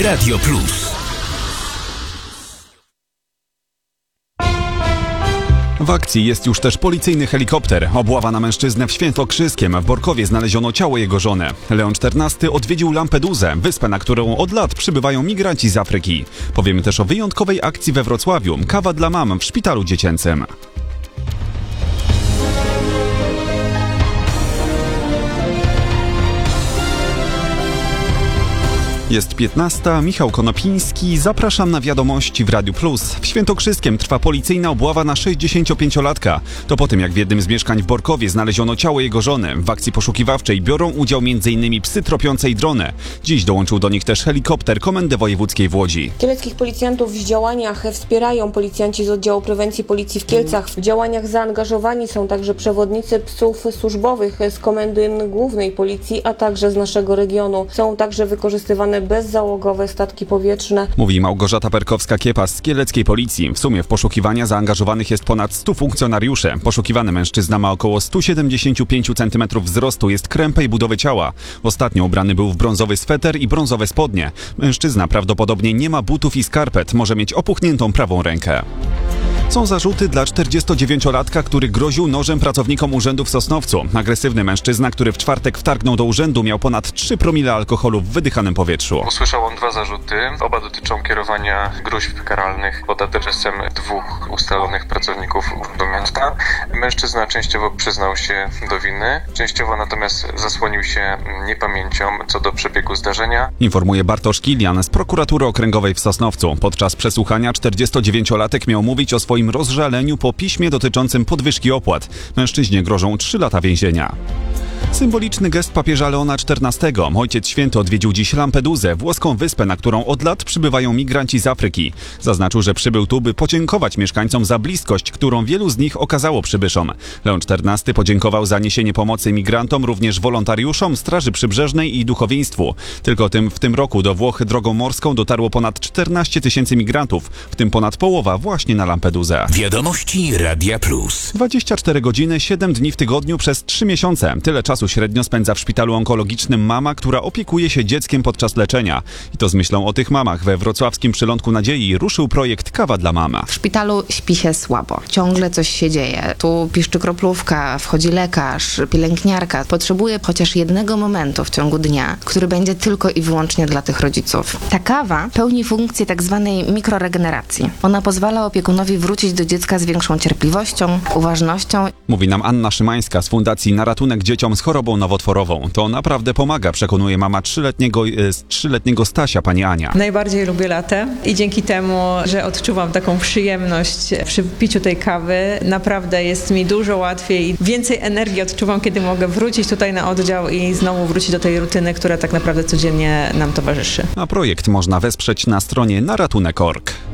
Radio Plus. W akcji jest już też policyjny helikopter. Obława na mężczyznę w Świętokrzyskiem. W Borkowie znaleziono ciało jego żony. Leon XIV odwiedził Lampedusę, wyspę, na którą od lat przybywają migranci z Afryki. Powiemy też o wyjątkowej akcji we Wrocławiu. Kawa dla mam w szpitalu dziecięcym. Jest 15, Michał Konopiński, zapraszam na wiadomości w Radiu Plus. W Świętokrzyskiem trwa policyjna obława na 65-latka. To po tym, jak w jednym z mieszkań w Borkowie znaleziono ciało jego żony. W akcji poszukiwawczej biorą udział m.in. psy tropiące i drony. Dziś dołączył do nich też helikopter Komendy Wojewódzkiej w Łodzi. Kieleckich policjantów w działaniach wspierają policjanci z oddziału prewencji policji w Kielcach. W działaniach zaangażowani są także przewodnicy psów służbowych z Komendy Głównej Policji, a także z naszego regionu. Są także wykorzystywane bezzałogowe statki powietrzne. Mówi Małgorzata Perkowska-Kiepas z kieleckiej policji. W sumie w poszukiwania zaangażowanych jest ponad 100 funkcjonariuszy. Poszukiwany mężczyzna ma około 175 cm wzrostu, jest krępej budowy ciała. Ostatnio ubrany był w brązowy sweter i brązowe spodnie. Mężczyzna prawdopodobnie nie ma butów i skarpet, może mieć opuchniętą prawą rękę. Są zarzuty dla 49-latka, który groził nożem pracownikom urzędu w Sosnowcu. Agresywny mężczyzna, który w czwartek wtargnął do urzędu, miał ponad 3 promile alkoholu w wydychanym powietrzu. Usłyszał on 2 zarzuty. Oba dotyczą kierowania gróźb karalnych pod adresem 2 ustalonych pracowników Urzędu Miasta. Mężczyzna częściowo przyznał się do winy, częściowo natomiast zasłonił się niepamięcią co do przebiegu zdarzenia. Informuje Bartosz Kilian z Prokuratury Okręgowej w Sosnowcu. Podczas przesłuchania 49-latek miał mówić o swoim rozżaleniu po piśmie dotyczącym podwyżki opłat. Mężczyźnie grożą 3 lata więzienia. Symboliczny gest papieża Leona XIV. Ojciec Święty odwiedził dziś Lampedusę, włoską wyspę, na którą od lat przybywają migranci z Afryki. Zaznaczył, że przybył tu, by podziękować mieszkańcom za bliskość, którą wielu z nich okazało przybyszom. Leon XIV podziękował za niesienie pomocy migrantom, również wolontariuszom, Straży Przybrzeżnej i duchowieństwu. Tylko w tym roku do Włoch drogą morską dotarło ponad 14 000 migrantów, w tym ponad połowa właśnie na Lampedusę. Wiadomości Radia Plus. 24 godziny, 7 dni w tygodniu przez 3 miesiące. Tyle czasu średnio spędza w szpitalu onkologicznym mama, która opiekuje się dzieckiem podczas leczenia. I to z myślą o tych mamach we wrocławskim Przylądku Nadziei ruszył projekt Kawa dla mama. W szpitalu śpi się słabo. Ciągle coś się dzieje. Tu piszczy kroplówka, wchodzi lekarz, pielęgniarka. Potrzebuje chociaż jednego momentu w ciągu dnia, który będzie tylko i wyłącznie dla tych rodziców. Ta kawa pełni funkcję tak zwanej mikroregeneracji. Ona pozwala opiekunowi wrócić do dziecka z większą cierpliwością, uważnością. Mówi nam Anna Szymańska z Fundacji Na Ratunek Dzieciom z chorobą nowotworową. To naprawdę pomaga, przekonuje mama 3-letniego Stasia, pani Ania. Najbardziej lubię latę i dzięki temu, że odczuwam taką przyjemność przy piciu tej kawy, naprawdę jest mi dużo łatwiej i więcej energii odczuwam, kiedy mogę wrócić tutaj na oddział i znowu wrócić do tej rutyny, która tak naprawdę codziennie nam towarzyszy. A projekt można wesprzeć na stronie naratunek.org.